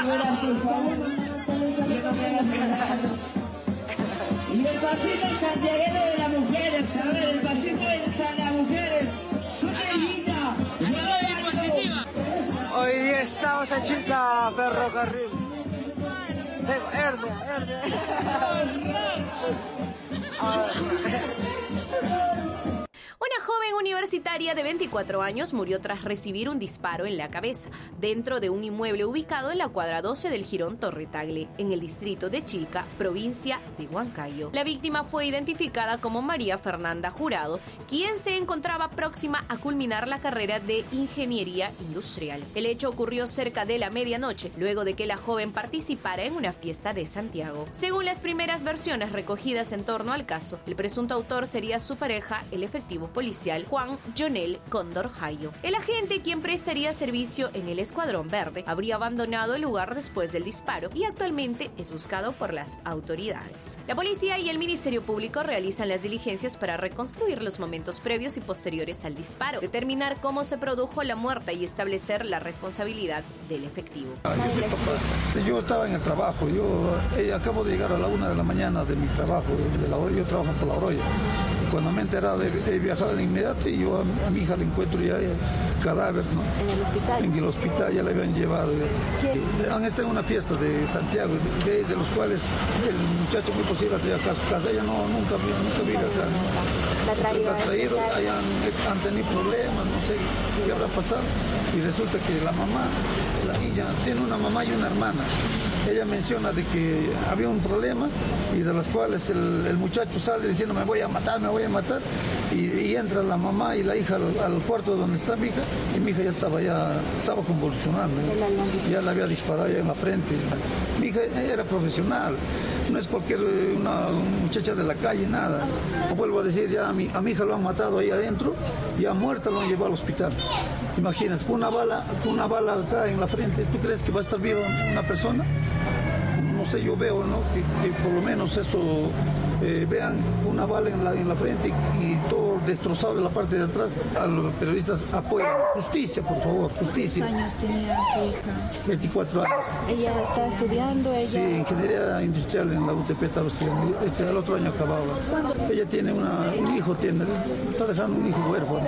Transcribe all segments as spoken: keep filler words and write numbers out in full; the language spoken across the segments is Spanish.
Y el pasito santiaguero de las mujeres, a ver, el pasito de las mujeres, súper linda. Hoy día estamos en Chilca, ferrocarril. Herde, herde. Una joven universitaria de veinticuatro años murió tras recibir un disparo en la cabeza dentro de un inmueble ubicado en la cuadra doce del Jirón Torre Tagle, en el distrito de Chilca, provincia de Huancayo. La víctima fue identificada como María Fernanda Jurado, quien se encontraba próxima a culminar la carrera de Ingeniería Industrial. El hecho ocurrió cerca de la medianoche, luego de que la joven participara en una fiesta de Santiago. Según las primeras versiones recogidas en torno al caso, el presunto autor sería su pareja, el efectivo policial Juan Jonel Cóndor Jayo. El agente, quien prestaría servicio en el Escuadrón Verde, habría abandonado el lugar después del disparo y actualmente es buscado por las autoridades. La policía y el Ministerio Público realizan las diligencias para reconstruir los momentos previos y posteriores al disparo, determinar cómo se produjo la muerte y establecer la responsabilidad del efectivo. Ah, yo soy papá. Yo estaba en el trabajo. Yo eh, acabo de llegar a la una de la mañana de mi trabajo. De la, yo trabajo por La Oroya. Y cuando me he enterado, he viajado de inmediato y yo a, a mi hija le encuentro ya el cadáver, ¿no? ¿En el hospital? En el hospital ya la habían llevado. ¿Quién? Han estado en una fiesta de Santiago, de, de los cuales el muchacho muy posible ha traído acá a su casa. Ella no, nunca, nunca vive acá, ¿no? La ha traído. La ha traído, hayan, han tenido problemas, no sé qué habrá pasado. Y resulta que la mamá, la niña, tiene una mamá y una hermana. Ella menciona de que había un problema y de las cuales el, el muchacho sale diciendo me voy a matar, me voy a matar. Y, y entra la mamá y la hija al, al cuarto donde está mi hija y mi hija ya estaba ya estaba convulsionando, ¿eh? Ya la había disparado ya en la frente. Mi hija era profesional, no es cualquier una muchacha de la calle, nada. Vuelvo a decir, ya a mi, a mi hija lo han matado ahí adentro, ya muerta lo han llevado al hospital. Imaginas, con una bala, con una bala acá en la frente, ¿tú crees que va a estar viva una persona? No sé, yo veo, ¿no? Que, que por lo menos eso, eh, vean una bala en la, en la frente y, y todo destrozado de la parte de atrás. A los periodistas apoyan. Justicia, por favor, justicia. ¿Cuántos años tenía su hija? veinticuatro años. ¿Ella está estudiando? Ella... Sí, ingeniería industrial en la U T P estaba estudiando. Este, el otro año acababa. Ella tiene una, un hijo, tiene, está dejando un hijo huérfano.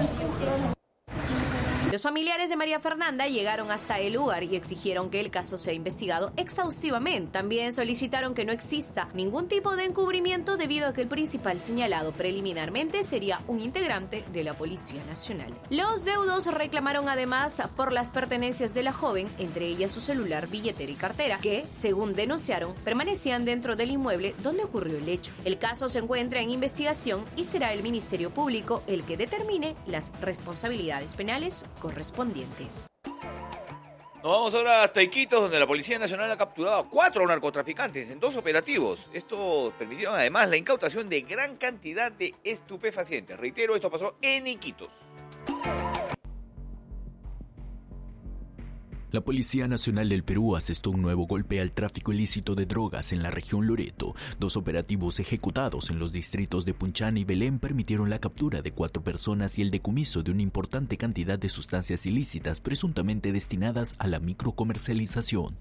Los familiares de María Fernanda llegaron hasta el lugar y exigieron que el caso sea investigado exhaustivamente. También solicitaron que no exista ningún tipo de encubrimiento debido a que el principal señalado preliminarmente sería un integrante de la Policía Nacional. Los deudos reclamaron además por las pertenencias de la joven, entre ellas su celular, billetera y cartera, que, según denunciaron, permanecían dentro del inmueble donde ocurrió el hecho. El caso se encuentra en investigación y será el Ministerio Público el que determine las responsabilidades penales correspondientes. Nos vamos ahora hasta Iquitos, donde la Policía Nacional ha capturado a cuatro narcotraficantes en dos operativos. Estos permitieron además la incautación de gran cantidad de estupefacientes. Reitero, esto pasó en Iquitos. La Policía Nacional del Perú asestó un nuevo golpe al tráfico ilícito de drogas en la región Loreto. Dos operativos ejecutados en los distritos de Punchana y Belén permitieron la captura de cuatro personas y el decomiso de una importante cantidad de sustancias ilícitas presuntamente destinadas a la microcomercialización.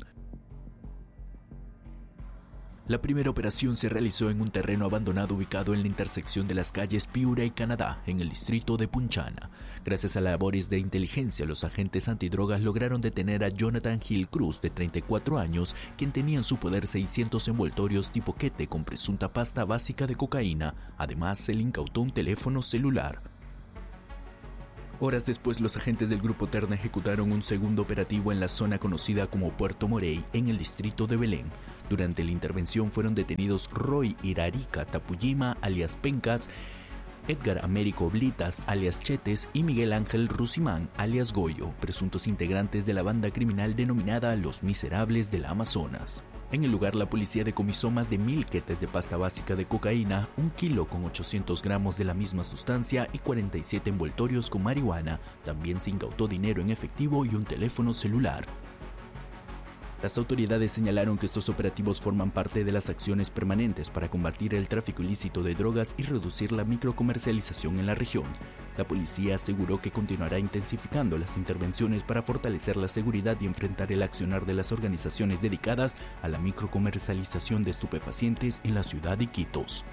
La primera operación se realizó en un terreno abandonado ubicado en la intersección de las calles Piura y Canadá, en el distrito de Punchana. Gracias a labores de inteligencia, los agentes antidrogas lograron detener a Jonathan Gil Cruz, de treinta y cuatro años, quien tenía en su poder seiscientos envoltorios tipo quete con presunta pasta básica de cocaína. Además, se le incautó un teléfono celular. Horas después, los agentes del Grupo Terna ejecutaron un segundo operativo en la zona conocida como Puerto Morey, en el distrito de Belén. Durante la intervención fueron detenidos Roy Irarica Tapuyima, alias Pencas, Edgar Américo Blitas, alias Chetes, y Miguel Ángel Rusimán, alias Goyo, presuntos integrantes de la banda criminal denominada Los Miserables del Amazonas. En el lugar, la policía decomisó más de mil quetes de pasta básica de cocaína, un kilo con ochocientos gramos de la misma sustancia y cuarenta y siete envoltorios con marihuana. También se incautó dinero en efectivo y un teléfono celular. Las autoridades señalaron que estos operativos forman parte de las acciones permanentes para combatir el tráfico ilícito de drogas y reducir la microcomercialización en la región. La policía aseguró que continuará intensificando las intervenciones para fortalecer la seguridad y enfrentar el accionar de las organizaciones dedicadas a la microcomercialización de estupefacientes en la ciudad de Iquitos.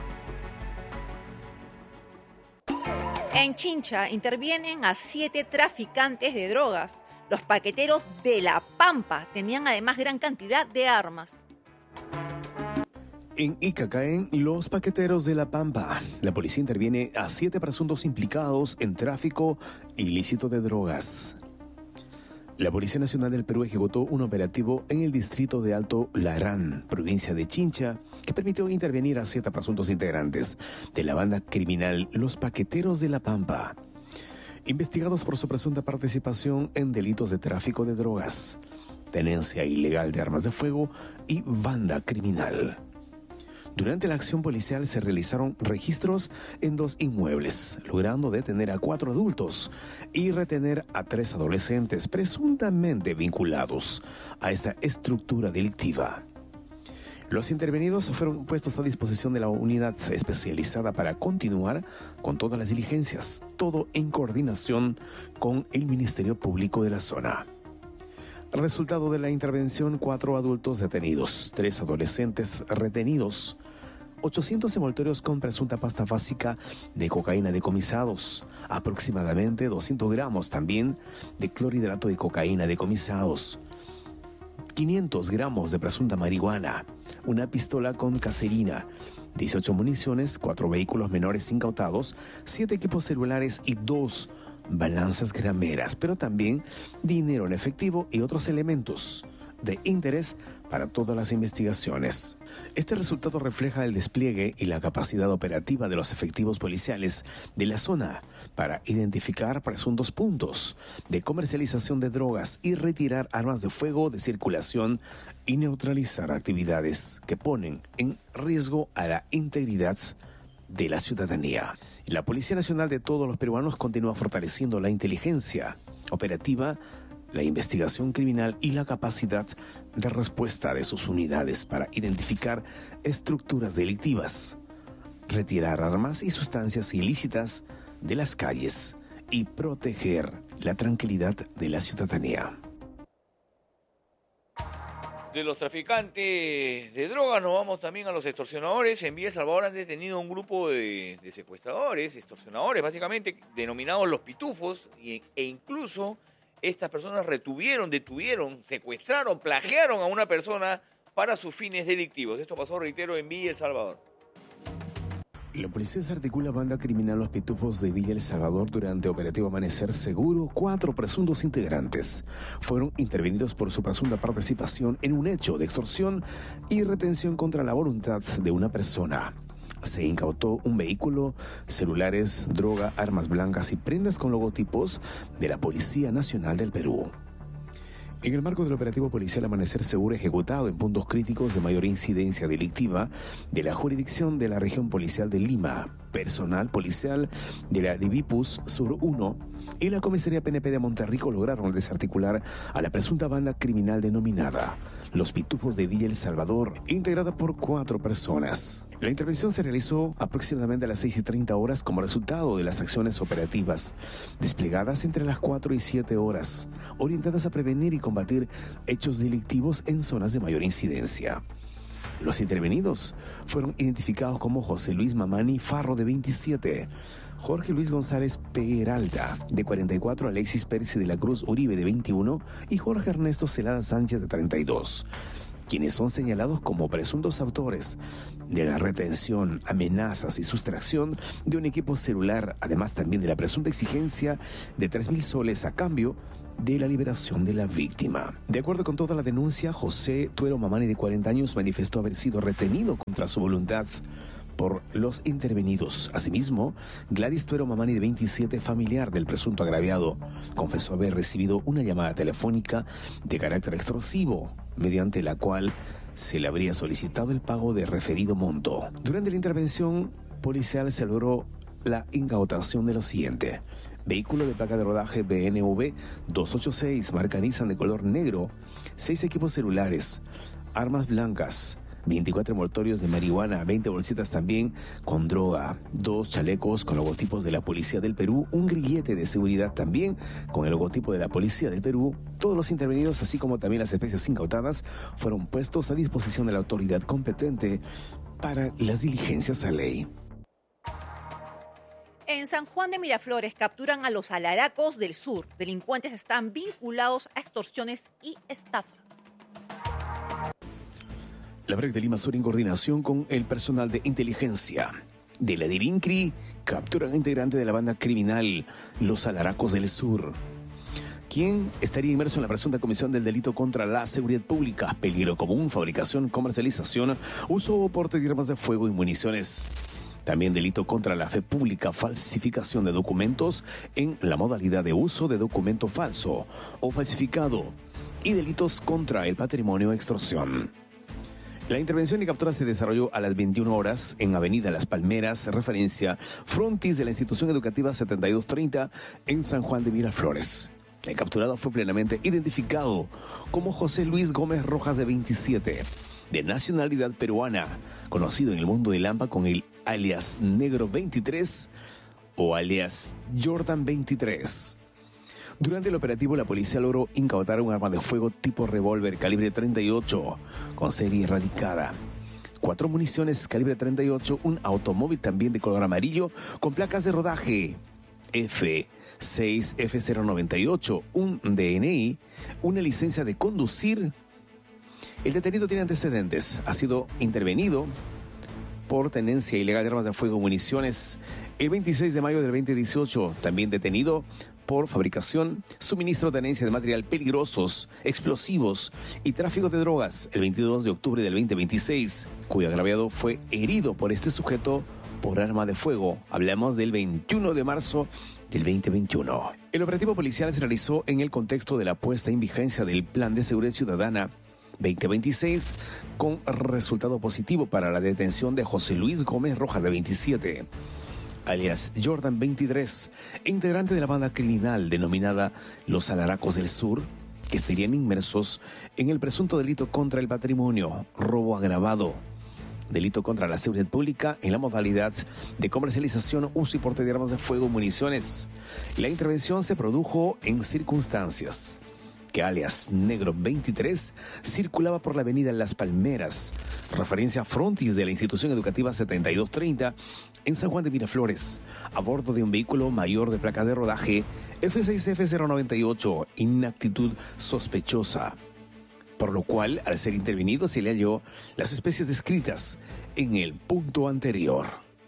En Chincha intervienen a siete traficantes de drogas. Los paqueteros de La Pampa tenían además gran cantidad de armas. En Ica caen los paqueteros de La Pampa. La policía interviene a siete presuntos implicados en tráfico ilícito de drogas. La Policía Nacional del Perú ejecutó un operativo en el distrito de Alto Larán, provincia de Chincha, que permitió intervenir a siete presuntos integrantes de la banda criminal Los Paqueteros de La Pampa, investigados por su presunta participación en delitos de tráfico de drogas, tenencia ilegal de armas de fuego y banda criminal. Durante la acción policial se realizaron registros en dos inmuebles, logrando detener a cuatro adultos y retener a tres adolescentes presuntamente vinculados a esta estructura delictiva. Los intervenidos fueron puestos a disposición de la unidad especializada para continuar con todas las diligencias, todo en coordinación con el Ministerio Público de la zona. Resultado de la intervención, cuatro adultos detenidos, tres adolescentes retenidos, ochocientos envoltorios con presunta pasta básica de cocaína decomisados, aproximadamente doscientos gramos también de clorhidrato de cocaína decomisados, quinientos gramos de presunta marihuana, una pistola con caserina, dieciocho municiones, cuatro vehículos menores incautados, siete equipos celulares y dos balanzas grameras, pero también dinero en efectivo y otros elementos de interés para todas las investigaciones. Este resultado refleja el despliegue y la capacidad operativa de los efectivos policiales de la zona para identificar presuntos puntos de comercialización de drogas y retirar armas de fuego de circulación y neutralizar actividades que ponen en riesgo a la integridad de la ciudadanía. La Policía Nacional de todos los peruanos continúa fortaleciendo la inteligencia operativa, la investigación criminal y la capacidad de respuesta de sus unidades para identificar estructuras delictivas, retirar armas y sustancias ilícitas de las calles y proteger la tranquilidad de la ciudadanía. De los traficantes de drogas nos vamos también a los extorsionadores. En Villa El Salvador han detenido un grupo de, de secuestradores, extorsionadores básicamente, denominados los pitufos, y, e incluso estas personas retuvieron, detuvieron, secuestraron, plagiaron a una persona para sus fines delictivos. Esto pasó, reitero, en Villa El Salvador. La policía se articula banda criminal Los Pitufos de Villa El Salvador durante operativo Amanecer Seguro. Cuatro presuntos integrantes fueron intervenidos por su presunta participación en un hecho de extorsión y retención contra la voluntad de una persona. Se incautó un vehículo, celulares, droga, armas blancas y prendas con logotipos de la Policía Nacional del Perú. En el marco del operativo policial Amanecer Seguro ejecutado en puntos críticos de mayor incidencia delictiva de la jurisdicción de la región policial de Lima, personal policial de la Divipus Sur uno y la comisaría P N P de Monterrico lograron desarticular a la presunta banda criminal denominada Los Pitufos de Villa El Salvador, integrada por cuatro personas. La intervención se realizó aproximadamente a las seis y treinta horas como resultado de las acciones operativas desplegadas entre las cuatro y siete horas, orientadas a prevenir y combatir hechos delictivos en zonas de mayor incidencia. Los intervenidos fueron identificados como José Luis Mamani Farro, de veintisiete, Jorge Luis González Peralta, de cuarenta y cuatro, Alexis Pérez de la Cruz Uribe, de veintiuno, y Jorge Ernesto Celada Sánchez, de treinta y dos, quienes son señalados como presuntos autores de la retención, amenazas y sustracción de un equipo celular, además también de la presunta exigencia de tres mil soles a cambio de la liberación de la víctima. De acuerdo con toda la denuncia, José Tuero Mamani, de cuarenta años, manifestó haber sido retenido contra su voluntad por los intervenidos. Asimismo, Gladys Tuero Mamani, de veintisiete, familiar del presunto agraviado, confesó haber recibido una llamada telefónica de carácter extorsivo, mediante la cual se le habría solicitado el pago de referido monto. Durante la intervención policial se logró la incautación de lo siguiente: vehículo de placa de rodaje B N V doscientos ochenta y seis, marca Nissan de color negro, seis equipos celulares, armas blancas, veinticuatro envoltorios de marihuana, veinte bolsitas también con droga, dos chalecos con logotipos de la Policía del Perú, un grillete de seguridad también con el logotipo de la Policía del Perú. Todos los intervenidos, así como también las especies incautadas, fueron puestos a disposición de la autoridad competente para las diligencias a ley. En San Juan de Miraflores capturan a los Alaracos del Sur. Delincuentes están vinculados a extorsiones y estafas. La B R E C de Lima Sur, en coordinación con el personal de inteligencia de la DIRINCRI, capturan a integrante de la banda criminal Los Alaracos del Sur, quien estaría inmerso en la presunta comisión del delito contra la seguridad pública, peligro común, fabricación, comercialización, uso o porte de armas de fuego y municiones. También delito contra la fe pública, falsificación de documentos en la modalidad de uso de documento falso o falsificado, y delitos contra el patrimonio, extorsión. La intervención y captura se desarrolló a las veintiuna horas en Avenida Las Palmeras, referencia frontis de la institución educativa setenta y dos treinta en San Juan de Miraflores. El capturado fue plenamente identificado como José Luis Gómez Rojas, de veintisiete, de nacionalidad peruana, conocido en el mundo del AMPA con el alias Negro veintitrés o alias Jordan veintitrés. Durante el operativo, la policía logró incautar un arma de fuego tipo revólver calibre treinta y ocho con serie erradicada, cuatro municiones calibre treinta y ocho, un automóvil también de color amarillo con placas de rodaje F seis F cero noventa y ocho, un D N I, una licencia de conducir. El detenido tiene antecedentes, ha sido intervenido por tenencia ilegal de armas de fuego y municiones el veintiséis de mayo del veinte dieciocho, también detenido por fabricación, suministro, tenencia de material peligrosos, explosivos y tráfico de drogas el veintidós de octubre del veinte veintiséis, cuyo agraviado fue herido por este sujeto por arma de fuego. Hablamos del veintiuno de marzo del veinte veintiuno. El operativo policial se realizó en el contexto de la puesta en vigencia del Plan de Seguridad Ciudadana veinte veintiséis, con resultado positivo para la detención de José Luis Gómez Rojas, de veintisiete, alias Jordan veintitrés, integrante de la banda criminal denominada Los Alaracos del Sur, que estarían inmersos en el presunto delito contra el patrimonio, robo agravado, delito contra la seguridad pública en la modalidad de comercialización, uso y porte de armas de fuego y municiones. La intervención se produjo en circunstancias que alias Negro veintitrés circulaba por la avenida Las Palmeras, referencia frontis de la institución educativa setenta y dos treinta en San Juan de Miraflores, a bordo de un vehículo mayor de placa de rodaje F seis F cero noventa y ocho, en actitud sospechosa, por lo cual, al ser intervenido, se le halló las especies descritas en el punto anterior.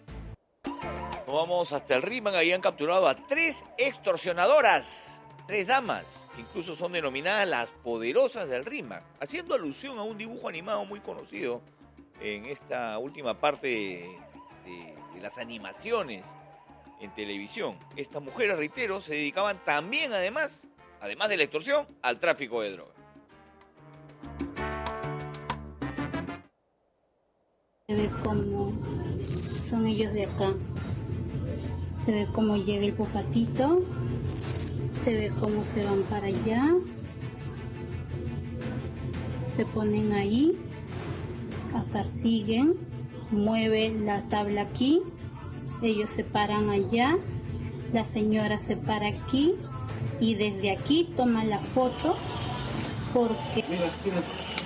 Vamos hasta el RIMAC, ahí han capturado a tres extorsionadoras. Tres damas, que incluso son denominadas las poderosas del RIMAC, haciendo alusión a un dibujo animado muy conocido en esta última parte de, de, de las animaciones en televisión. Estas mujeres, reitero, se dedicaban también, además, además de la extorsión, al tráfico de drogas. Se ve cómo son ellos de acá. Se ve cómo llega el popatito. Se ve cómo se van para allá, se ponen ahí, acá siguen, mueve la tabla aquí, ellos se paran allá, la señora se para aquí y desde aquí toman la foto porque... Mira, mira.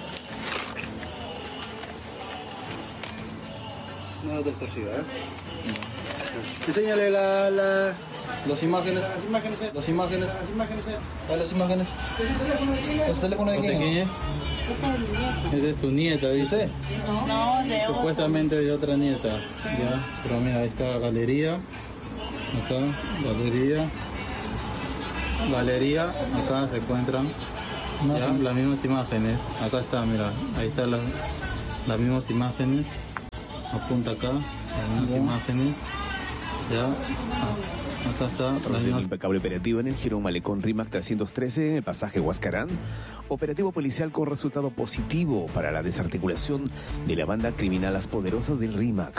No es extorsiva, ¿eh? Enséñale la... la... Las imágenes, las imágenes, las imágenes, las imágenes, las imágenes. ¿El teléfono de quién es? Es de su nieta, dice. No, no, de otra. Supuestamente de otra nieta. Ya, pero mira, ahí está galería. Acá, galería. Galería, acá se encuentran ya, las mismas imágenes. Acá está, mira, ahí están las, las mismas imágenes. Apunta acá, las mismas ya. imágenes. Ya. Ah. Acá está. Un impecable operativo en el Jirón Malecón RIMAC trescientos trece en el pasaje Huascarán. Operativo policial con resultado positivo para la desarticulación de la banda criminal Las Poderosas del RIMAC,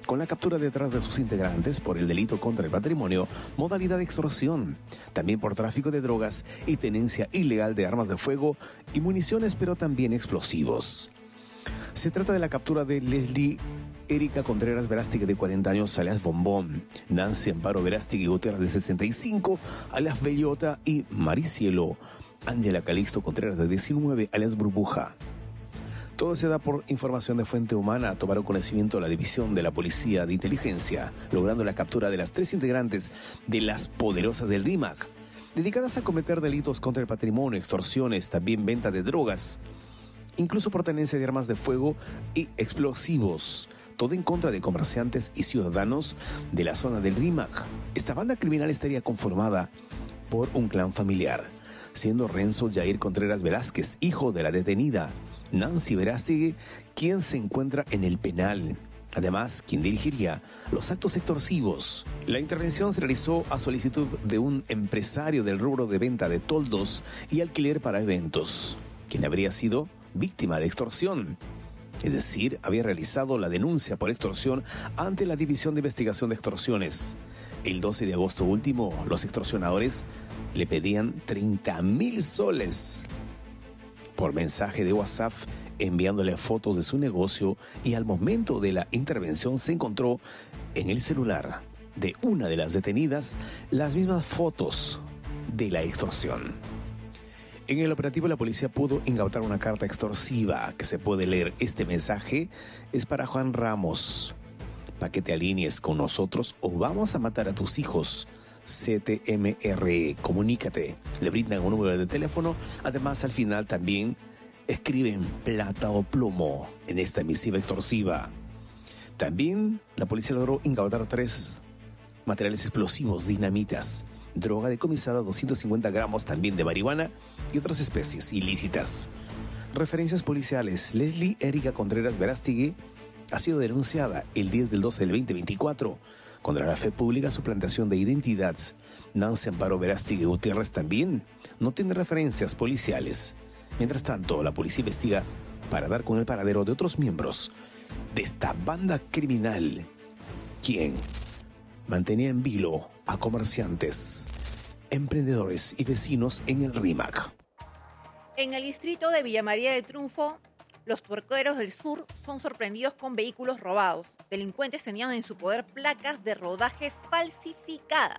con la captura detrás de sus integrantes por el delito contra el patrimonio, modalidad de extorsión, también por tráfico de drogas y tenencia ilegal de armas de fuego y municiones, pero también explosivos. Se trata de la captura de Leslie Erika Contreras Verástegui, de cuarenta años, alias Bombón, Nancy Amparo Verástegui Gutiérrez, de sesenta y cinco, alias Bellota, y Maricielo Ángela Calixto Contreras, de diecinueve, alias Burbuja. Todo se da por información de fuente humana. Tomaron conocimiento de la división de la Policía de Inteligencia, logrando la captura de las tres integrantes de las poderosas del RIMAC, dedicadas a cometer delitos contra el patrimonio, extorsiones, también venta de drogas, incluso por tenencia de armas de fuego y explosivos, todo en contra de comerciantes y ciudadanos de la zona del RIMAC. Esta banda criminal estaría conformada por un clan familiar, siendo Renzo Jair Contreras Velázquez, hijo de la detenida Nancy Verástegui, quien se encuentra en el penal. Además, quien dirigiría los actos extorsivos. La intervención se realizó a solicitud de un empresario del rubro de venta de toldos y alquiler para eventos, quien habría sido víctima de extorsión. Es decir, había realizado la denuncia por extorsión ante la División de Investigación de Extorsiones. El doce de agosto último, los extorsionadores le pedían treinta mil soles por mensaje de WhatsApp, enviándole fotos de su negocio, y al momento de la intervención se encontró en el celular de una de las detenidas las mismas fotos de la extorsión. En el operativo, la policía pudo incautar una carta extorsiva que se puede leer. Este mensaje es para Juan Ramos: para que te alinees con nosotros o vamos a matar a tus hijos. C T M R, comunícate. Le brindan un número de teléfono. Además, al final también escriben plata o plomo en esta misiva extorsiva. También la policía logró incautar tres materiales explosivos, dinamitas, droga decomisada, doscientos cincuenta gramos también de marihuana y otras especies ilícitas. Referencias policiales: Leslie Erika Contreras Verástegui ha sido denunciada el diez del doce del veinte veinticuatro contra la fe pública, suplantación de identidad. Nancy Amparo Verástegui Gutiérrez también no tiene referencias policiales. Mientras tanto, la policía investiga para dar con el paradero de otros miembros de esta banda criminal, quien mantenía en vilo a comerciantes, emprendedores y vecinos en el RIMAC. En el distrito de Villa María del Triunfo, los tuerqueros del sur son sorprendidos con vehículos robados. Delincuentes tenían en su poder placas de rodaje falsificadas.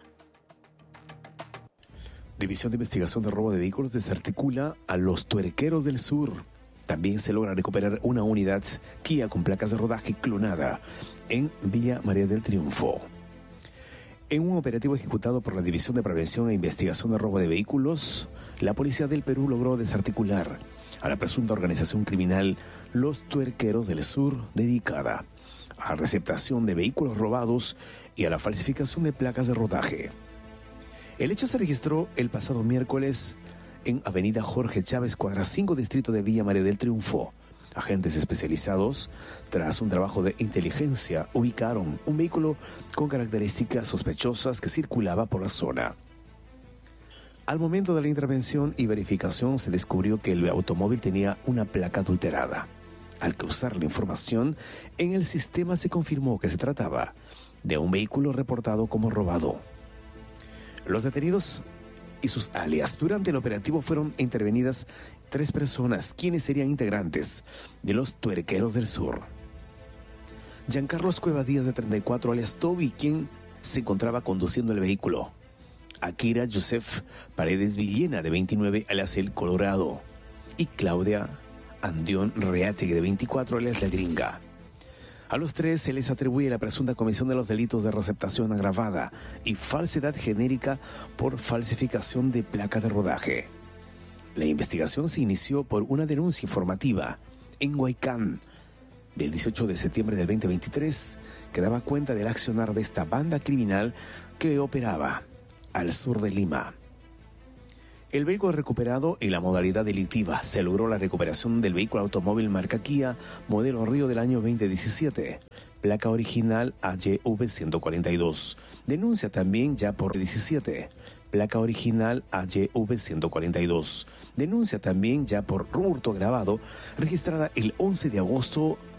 División de Investigación de Robo de Vehículos desarticula a los tuerqueros del sur. También se logra recuperar una unidad Kia con placas de rodaje clonada en Villa María del Triunfo. En un operativo ejecutado por la División de Prevención e Investigación de Robo de Vehículos, la Policía del Perú logró desarticular a la presunta organización criminal Los Tuerqueros del Sur, dedicada a la receptación de vehículos robados y a la falsificación de placas de rodaje. El hecho se registró el pasado miércoles en Avenida Jorge Chávez, cuadra cinco, distrito de Villa María del Triunfo. Agentes especializados, tras un trabajo de inteligencia, ubicaron un vehículo con características sospechosas que circulaba por la zona. Al momento de la intervención y verificación, se descubrió que el automóvil tenía una placa adulterada. Al cruzar la información en el sistema, se confirmó que se trataba de un vehículo reportado como robado. Los detenidos y sus alias durante el operativo fueron intervenidas tres personas, quienes serían integrantes de los Tuerqueros del Sur. Giancarlos Cueva Díaz, de treinta y cuatro, alias Toby, quien se encontraba conduciendo el vehículo. Akira Joseph Paredes Villena, de veintinueve, alias El Colorado. Y Claudia Andión Reategui, de veinticuatro, alias La Gringa. A los tres se les atribuye la presunta comisión de los delitos de receptación agravada y falsedad genérica por falsificación de placa de rodaje. La investigación se inició por una denuncia informativa en Huaycán del dieciocho de septiembre del veinte veintitrés que daba cuenta del accionar de esta banda criminal que operaba al sur de Lima. El vehículo recuperado y la modalidad delictiva: se logró la recuperación del vehículo automóvil marca Kia, modelo Río del año veinte diecisiete, placa original A Y V ciento cuarenta y dos. Denuncia también ya por diecisiete, placa original A Y V ciento cuarenta y dos. Denuncia también ya por hurto agravado, registrada el once de agosto